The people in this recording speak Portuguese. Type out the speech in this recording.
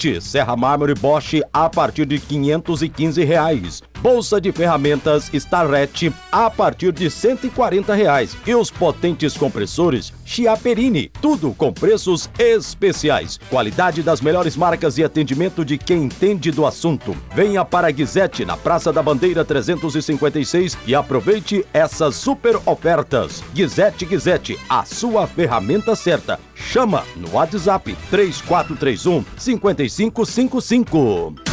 Granite, serra mármore Bosch a partir de R$ 515. Bolsa de ferramentas Starrett a partir de R$ 140. E os potentes compressores Chiaperini, tudo com preços especiais. Qualidade das melhores marcas e atendimento de quem entende do assunto. Venha para a Guizete, na Praça da Bandeira 356 e aproveite essas super ofertas. Guizete, a sua ferramenta certa. Chama no WhatsApp 3431 5555.